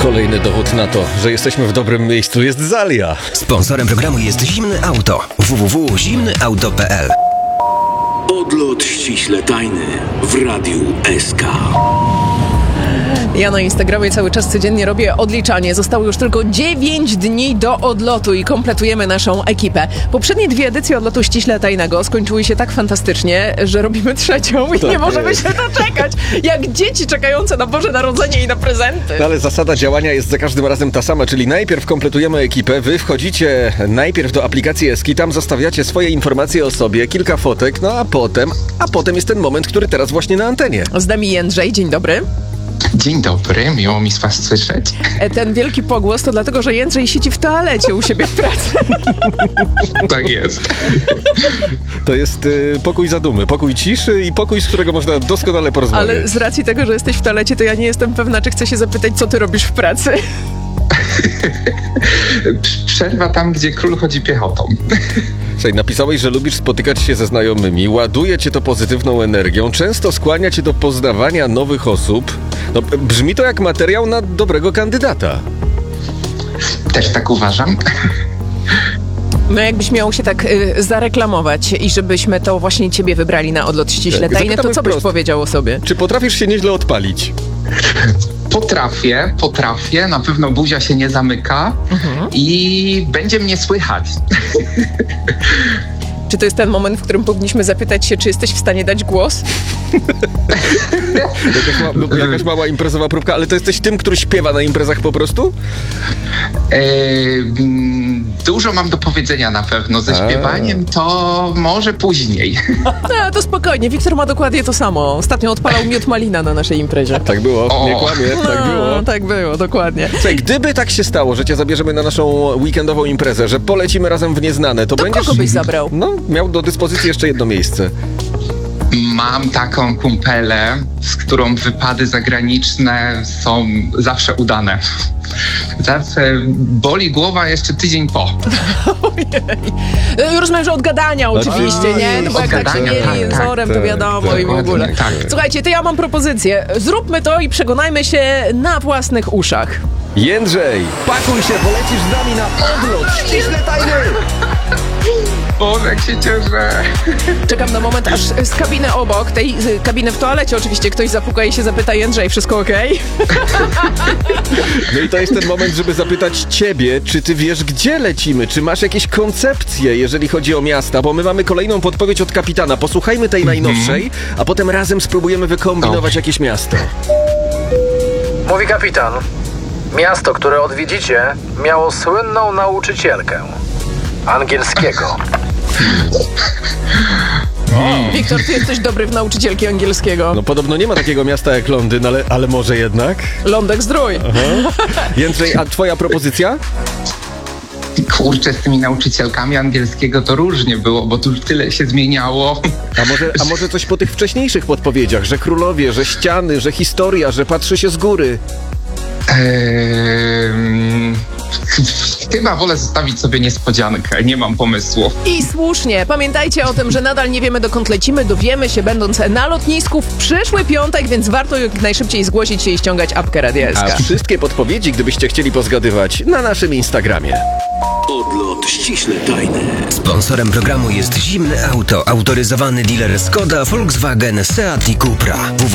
Kolejny dowód na to, że jesteśmy w dobrym miejscu, jest Zalia. Sponsorem programu jest Zimny Auto. www.zimnyauto.pl. Odlot ściśle tajny w Radiu SK. Ja na Instagramie cały czas codziennie robię odliczanie. Zostało już tylko 9 dni do odlotu i kompletujemy naszą ekipę. Poprzednie 2 edycje odlotu ściśle tajnego skończyły się tak fantastycznie, że robimy trzecią i nie możemy się doczekać. Jak dzieci czekające na Boże Narodzenie i na prezenty. No ale zasada działania jest za każdym razem ta sama, czyli najpierw kompletujemy ekipę, wy wchodzicie najpierw do aplikacji Eski, tam zostawiacie swoje informacje o sobie, kilka fotek, no a potem jest ten moment, który teraz właśnie na antenie. Z nami Jędrzej, dzień dobry. Dzień dobry, miło mi z was słyszeć. Ten wielki pogłos to dlatego, że Jędrzej siedzi w toalecie u siebie w pracy. Tak jest. To jest pokój zadumy, pokój ciszy i pokój, z którego można doskonale porozmawiać. Ale z racji tego, że jesteś w toalecie, to ja nie jestem pewna, czy chcę się zapytać, co ty robisz w pracy. Przerwa tam, gdzie król chodzi piechotą. Słuchaj, napisałeś, że lubisz spotykać się ze znajomymi, ładuje cię to pozytywną energią, często skłania cię do poznawania nowych osób. No, brzmi to jak materiał na dobrego kandydata. Też tak uważam. No jakbyś miał się tak zareklamować i żebyśmy to właśnie ciebie wybrali na odlot ściśle tajny, to co byś powiedział o sobie? Czy potrafisz się nieźle odpalić? Potrafię, na pewno buzia się nie zamyka i będzie mnie słychać. Czy to jest ten moment, w którym powinniśmy zapytać się, czy jesteś w stanie dać głos? Jakaś mała imprezowa próbka, ale to jesteś tym, który śpiewa na imprezach po prostu? Dużo mam do powiedzenia na pewno. Ze śpiewaniem to może później. No, to spokojnie. Wiktor ma dokładnie to samo. Ostatnio odpalał miód malina na naszej imprezie. Tak było, nie kłamie, tak było. Tak było, dokładnie. Słuchaj, gdyby tak się stało, że cię zabierzemy na naszą weekendową imprezę, że polecimy razem w nieznane, to będziesz... kogo byś zabrał? No, miał do dyspozycji jeszcze jedno miejsce. Mam taką kumpelę, z którą wypady zagraniczne są zawsze udane. Zawsze boli głowa jeszcze tydzień po. Ojej. Rozumiem, że od gadania oczywiście, nie? No bo jak tak się mieli jęzorem, to wiadomo i w ogóle. Tak. Słuchajcie, to ja mam propozycję. Zróbmy to i przekonajmy się na własnych uszach. Jędrzej, pakuj się, polecisz z nami na odlot ściśle tajny! Boże, jak się cieszę. Czekam na moment, aż z kabiny obok, tej kabiny w toalecie oczywiście, ktoś zapuka i się zapyta: Jędrzej, wszystko okej? No i to jest ten moment, żeby zapytać ciebie, czy ty wiesz, gdzie lecimy? Czy masz jakieś koncepcje, jeżeli chodzi o miasta? Bo my mamy kolejną podpowiedź od kapitana. Posłuchajmy tej najnowszej, a potem razem spróbujemy wykombinować jakieś miasto. Mówi kapitan. Miasto, które odwiedzicie, miało słynną nauczycielkę angielskiego. Wiktor, ty jesteś dobry w nauczycielki angielskiego. No podobno nie ma takiego miasta jak Londyn, ale może jednak? Lądek Zdrój. Jędrzej, a twoja propozycja? Kurczę, z tymi nauczycielkami angielskiego to różnie było, bo tu tyle się zmieniało. A może coś po tych wcześniejszych podpowiedziach, że królowie, że ściany, że historia, że patrzy się z góry? Chyba wolę zostawić sobie niespodziankę, nie mam pomysłu. I słusznie. Pamiętajcie o tym, że nadal nie wiemy, dokąd lecimy. Dowiemy się, będąc na lotnisku w przyszły piątek, więc warto jak najszybciej zgłosić się i ściągać apkę Radia SK. A wszystkie podpowiedzi, gdybyście chcieli pozgadywać, na naszym Instagramie. Odlot ściśle tajny. Sponsorem programu jest Zimny Auto. Autoryzowany dealer Skoda, Volkswagen, Seat i Cupra.